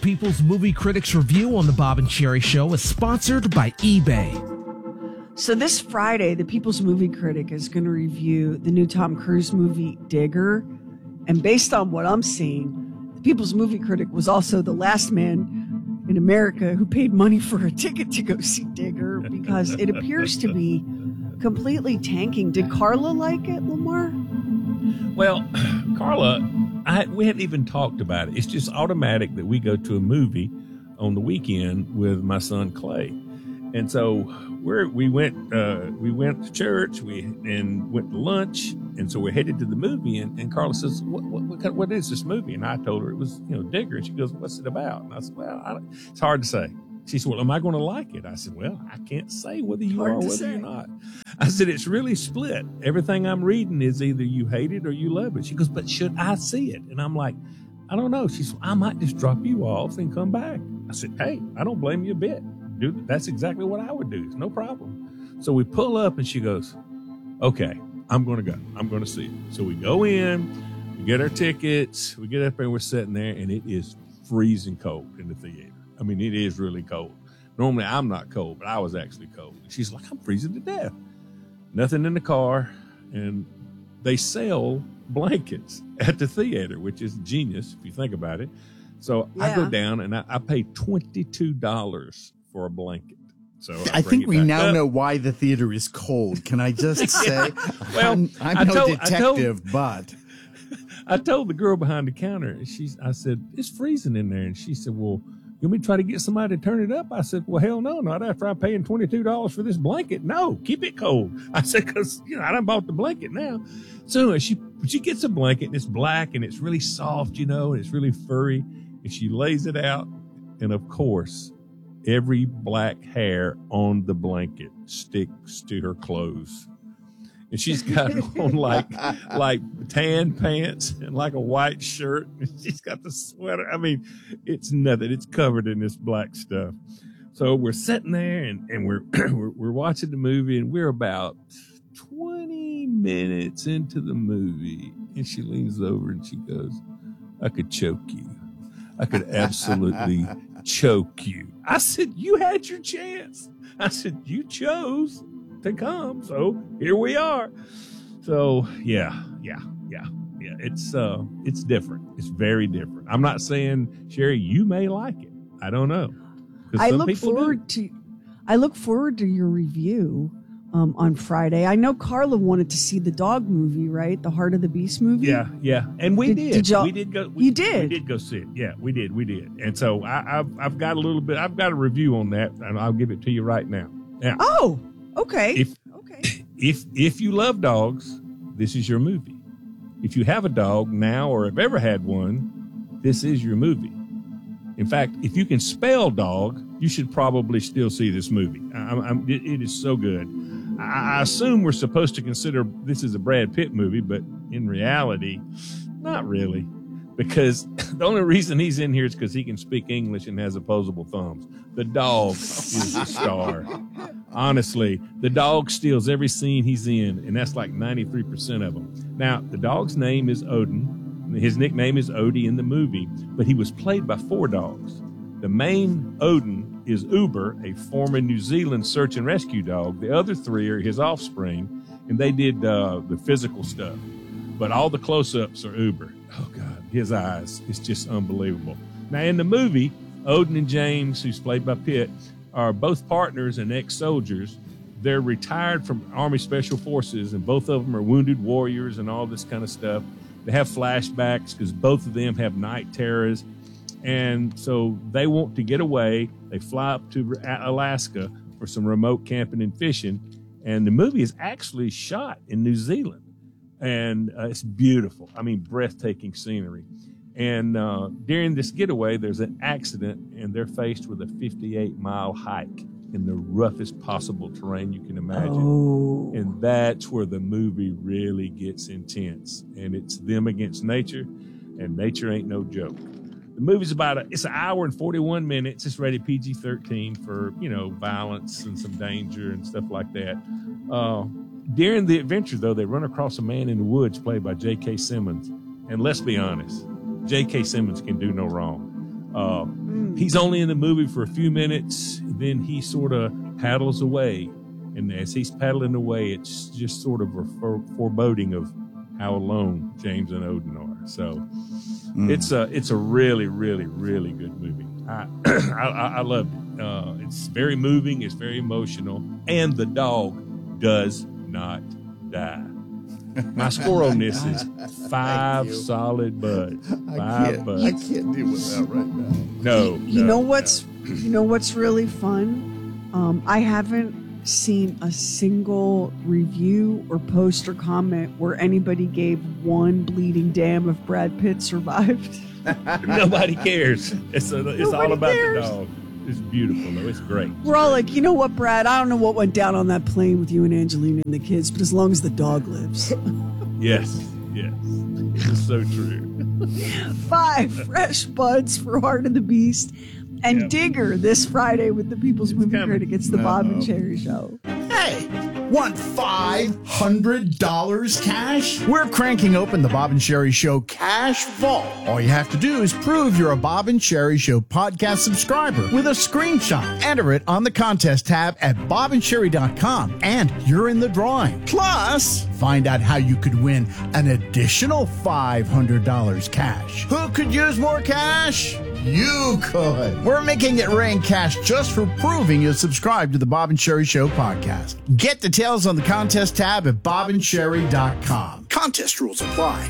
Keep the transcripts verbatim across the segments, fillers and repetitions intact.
People's Movie Critics Review on the Bob and Sherry Show is sponsored by eBay. So this Friday, the People's Movie Critic is going to review the new Tom Cruise movie, Digger. And based on what I'm seeing, the People's Movie Critic was also the last man in America who paid money for a ticket to go see Digger because it appears to be completely tanking. Did Carla like it, Lamar? Well, Carla, I, we hadn't even talked about it. It's just automatic that we go to a movie on the weekend with my son Clay, and so we're we went uh, we went to church, we and went to lunch, and so we're headed to the movie. And, and Carla says, "What what what, what is this movie?" And I told her it was you know Digger, and she goes, "What's it about?" And I said, "Well, I, it's hard to say." She said, "Well, am I going to like it?" I said, "Well, I can't say whether you are or whether say. you're not." I said, "It's really split. Everything I'm reading is either you hate it or you love it." She goes, "But should I see it?" And I'm like, "I don't know." She said, "I might just drop you off and come back." I said, "Hey, I don't blame you a bit. Dude, that's exactly what I would do. It's no problem." So we pull up and she goes, "Okay, I'm going to go. I'm going to see it." So we go in, we get our tickets, we get up there and we're sitting there, and it is freezing cold in the theater. I mean, it is really cold. Normally, I'm not cold, but I was actually cold. And she's like, "I'm freezing to death." Nothing in the car. And they sell blankets at the theater, which is genius if you think about it. So yeah. I go down and I, I pay twenty-two dollars for a blanket. So I, I think we now up. know why the theater is cold. Can I just say, well, I'm, I'm I no told, detective, I told, but I told the girl behind the counter, and she's, I said, "It's freezing in there." And she said, "Well, you want me to try to get somebody to turn it up?" I said, "Well, hell no, not after I'm paying twenty-two dollars for this blanket. No, keep it cold." I said, "Because, you know, I done bought the blanket now." So anyway, she, she gets a blanket, and it's black, and it's really soft, you know, and it's really furry. And she lays it out. And of course, every black hair on the blanket sticks to her clothes. And she's got on like like tan pants and like a white shirt. And she's got the sweater. I mean, it's nothing. It's covered in this black stuff. So we're sitting there and, and we're, we're we're watching the movie, and we're about twenty minutes into the movie. And she leans over and she goes, "I could choke you. I could absolutely choke you." I said, "You had your chance." I said, "You chose to come, so here we are." So yeah, yeah, yeah, yeah. It's uh, it's different. It's very different. I'm not saying, Sherry, you may like it. I don't know. I look forward do. to, I look forward to your review um, on Friday. I know Carla wanted to see the dog movie, right? The Heart of the Beast movie. Yeah, yeah, and we did. did. did we did go. We, you did. We did go see it. Yeah, we did. We did. And so I, I've I've got a little bit. I've got a review on that, and I'll give it to you right now. Now. Oh. Okay. If, okay. If if you love dogs, this is your movie. If you have a dog now or have ever had one, this is your movie. In fact, if you can spell dog, you should probably still see this movie. I'm, I'm, it, it is so good. I, I assume we're supposed to consider this is a Brad Pitt movie, but in reality, not really. Because the only reason he's in here is because he can speak English and has opposable thumbs. The dog is the star. Honestly, the dog steals every scene he's in, and that's like ninety-three percent of them. Now, the dog's name is Odin. His nickname is Odie in the movie, but he was played by four dogs. The main Odin is Uber, a former New Zealand search and rescue dog. The other three are his offspring, and they did uh, the physical stuff. But all the close-ups are Uber. Oh, God, his eyes. It's just unbelievable. Now, in the movie, Odin and James, who's played by Pitt, are both partners and ex-soldiers. They're retired from Army Special Forces, and both of them are wounded warriors and all this kind of stuff. They have flashbacks because both of them have night terrors. And so they want to get away. They fly up to Alaska for some remote camping and fishing. And the movie is actually shot in New Zealand. And uh, it's beautiful. I mean, breathtaking scenery. And uh, during this getaway, there's an accident, and they're faced with a fifty-eight mile hike in the roughest possible terrain you can imagine. Oh. And that's where the movie really gets intense. And it's them against nature, and nature ain't no joke. The movie's about, a, it's an hour and forty-one minutes. It's rated P G thirteen for, you know, violence and some danger and stuff like that. Uh, during the adventure, though, they run across a man in the woods played by J K. Simmons. And let's be honest, J K. Simmons can do no wrong. Uh, he's only in the movie for a few minutes, then he sort of paddles away. And as he's paddling away, it's just sort of a for- foreboding of how alone James and Odin are. So mm. it's a it's a really, really, really good movie. I I, I loved it. Uh, it's very moving. It's very emotional, and the dog does not die. My score on this is five solid buds. Five I can't, buds. I can't deal with that right now. No, you no, know what's no. you know what's really fun? Um, I haven't seen a single review or post or comment where anybody gave one bleeding damn if Brad Pitt survived. Nobody cares. It's a, it's Nobody all about cares. the dog. It's beautiful though. It's great. We're all like, you know what, Brad? I don't know what went down on that plane with you and Angelina and the kids, but as long as the dog lives. Yes, yes. It's so true. Five fresh buds for Heart of the Beast. And Yep. Digger this Friday with the People's It's Movie coming. Critic. It's the Bob and Uh-oh. Cherry Show. Hey, want five hundred dollars cash? We're cranking open the Bob and Sherry Show Cash Vault. All you have to do is prove you're a Bob and Sherry Show podcast subscriber with a screenshot. Enter it on the contest tab at bob and sherry dot com, and you're in the drawing. Plus, find out how you could win an additional five hundred dollars cash. Who could use more cash? You could. We're making it rain cash just for proving you subscribe to the Bob and Sherry Show podcast. Get details on the contest tab at bob and sherry dot com. Contest rules apply.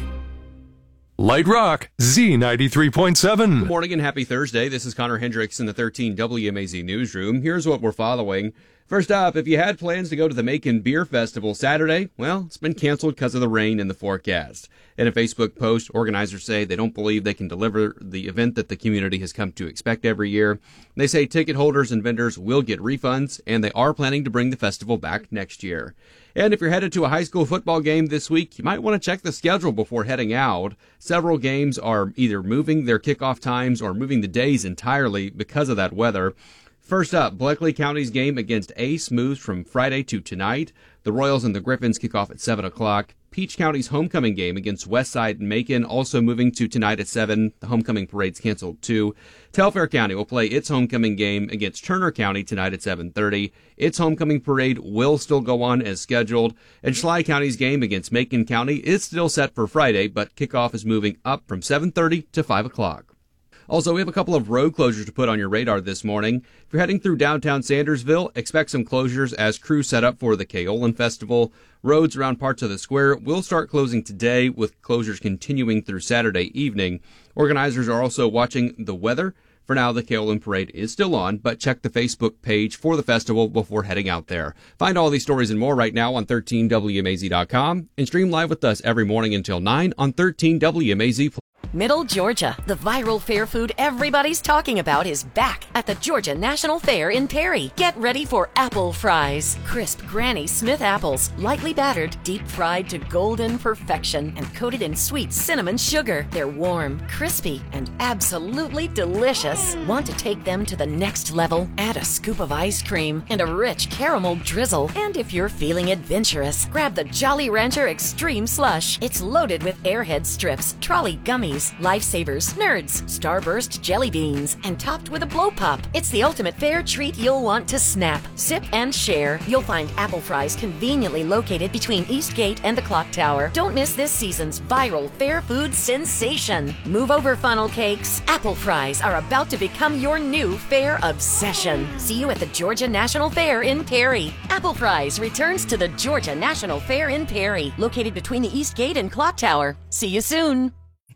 Light Rock, Z ninety-three point seven. Good morning and happy Thursday. This is Connor Hendricks in the thirteen W M A Z newsroom. Here's what we're following. First up, if you had plans to go to the Macon Beer Festival Saturday, well, it's been canceled because of the rain in the forecast. In a Facebook post, organizers say they don't believe they can deliver the event that the community has come to expect every year. They say ticket holders and vendors will get refunds, and they are planning to bring the festival back next year. And if you're headed to a high school football game this week, you might want to check the schedule before heading out. Several games are either moving their kickoff times or moving the days entirely because of that weather. First up, Bleckley County's game against Ace moves from Friday to tonight. The Royals and the Griffins kick off at seven o'clock. Peach County's homecoming game against Westside and Macon also moving to tonight at seven. The homecoming parade's canceled too. Telfair County will play its homecoming game against Turner County tonight at seven thirty. Its homecoming parade will still go on as scheduled. And Schley County's game against Macon County is still set for Friday, but kickoff is moving up from seven thirty to five o'clock. Also, we have a couple of road closures to put on your radar this morning. If you're heading through downtown Sandersville, expect some closures as crews set up for the Kaolin Festival. Roads around parts of the square will start closing today, with closures continuing through Saturday evening. Organizers are also watching the weather. For now, the Kaolin Parade is still on, but check the Facebook page for the festival before heading out there. Find all these stories and more right now on thirteen W M A Z dot com and stream live with us every morning until nine on thirteen W M A Z. Middle Georgia, the viral fair food everybody's talking about, is back at the Georgia National Fair in Perry. Get ready for apple fries. Crisp Granny Smith apples, lightly battered, deep fried to golden perfection, and coated in sweet cinnamon sugar. They're warm, crispy, and absolutely delicious. Want to take them to the next level? Add a scoop of ice cream and a rich caramel drizzle. And if you're feeling adventurous, grab the Jolly Rancher Extreme Slush. It's loaded with Airhead strips, trolley gummies, Lifesavers, Nerds, Starburst jelly beans, and topped with a blow pop. It's the ultimate fair treat you'll want to snap, sip, and share. You'll find apple fries conveniently located between Eastgate and the Clock Tower. Don't miss this season's viral fair food sensation. Move over, funnel cakes. Apple fries are about to become your new fair obsession. See you at the Georgia National Fair in Perry. Apple fries returns to the Georgia National Fair in Perry, located between the Eastgate and Clock Tower. See you soon.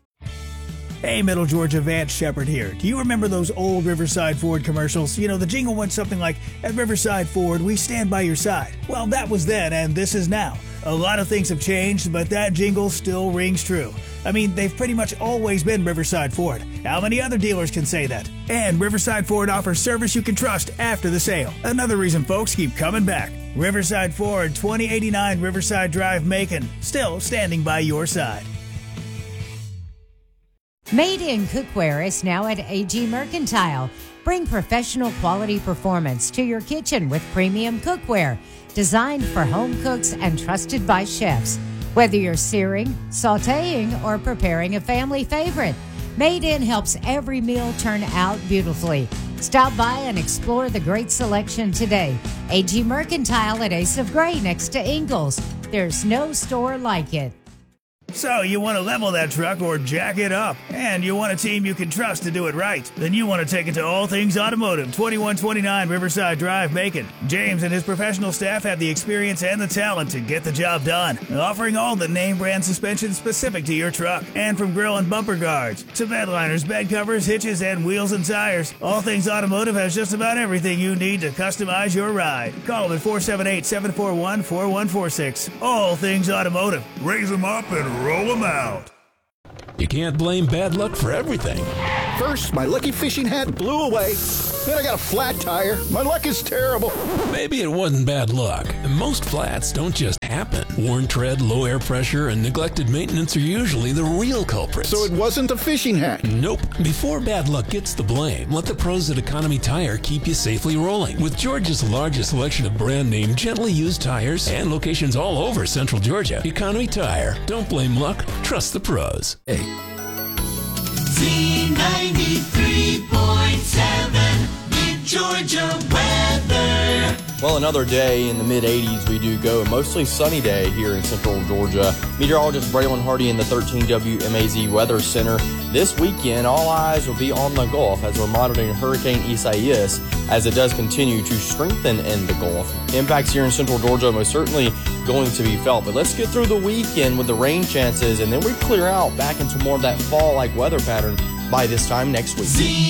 Hey, Middle Georgia, Vance Shepard here. Do you remember those old Riverside Ford commercials? You know, the jingle went something like, "At Riverside Ford, we stand by your side." Well, that was then, and this is now. A lot of things have changed, but that jingle still rings true. I mean, they've pretty much always been Riverside Ford. How many other dealers can say that? And Riverside Ford offers service you can trust after the sale. Another reason folks keep coming back. Riverside Ford, twenty eighty-nine Riverside Drive, Macon. Still standing by your side. Made in Cookware is now at A G Mercantile. Bring professional quality performance to your kitchen with premium cookware, designed for home cooks and trusted by chefs. Whether you're searing, sautéing, or preparing a family favorite, Made In helps every meal turn out beautifully. Stop by and explore the great selection today. A G Mercantile at Ace of Gray next to Ingles. There's no store like it. So you want to level that truck or jack it up, and you want a team you can trust to do it right. Then you want to take it to All Things Automotive, twenty-one twenty-nine Riverside Drive, Macon. James and his professional staff have the experience and the talent to get the job done, offering all the name brand suspension specific to your truck. And from grill and bumper guards to bed liners, bed covers, hitches, and wheels and tires, All Things Automotive has just about everything you need to customize your ride. Call them at four seven eight, seven four one, four one four six. All Things Automotive. Raise them up and roll them out. You can't blame bad luck for everything. First, my lucky fishing hat blew away. Then I got a flat tire. My luck is terrible. Maybe it wasn't bad luck. Most flats don't just happen. Worn tread, low air pressure, and neglected maintenance are usually the real culprits. So it wasn't a fishing hat? Nope. Before bad luck gets the blame, let the pros at Economy Tire keep you safely rolling. With Georgia's largest selection of brand name, gently used tires and locations all over Central Georgia, Economy Tire. Don't blame luck. Trust the pros. Hey. Z ninety-three point seven, Mid-Georgia weather. Well, another day in the mid eighties we do go. Mostly sunny day here in Central Georgia. Meteorologist Braylon Hardy in the thirteen W M A Z Weather Center. This weekend, all eyes will be on the Gulf as we're monitoring Hurricane Isaias as it does continue to strengthen in the Gulf. Impacts here in Central Georgia most certainly going to be felt. But let's get through the weekend with the rain chances, and then we clear out back into more of that fall-like weather pattern by this time next week. Z